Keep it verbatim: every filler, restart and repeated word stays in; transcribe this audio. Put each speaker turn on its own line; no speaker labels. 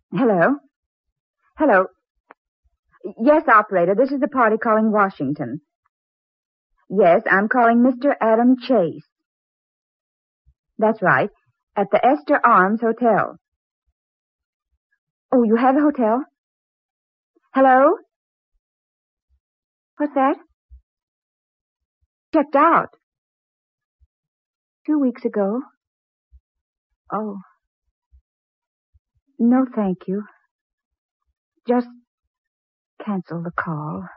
Hello? Hello? Yes, operator, this is the party calling Washington. Yes, I'm calling Mister Adam Chase. That's right, at the Esther Arms Hotel. Oh, you have a hotel? Hello? What's that? Checked out. Two weeks ago. Oh. No, thank you. Just cancel the call.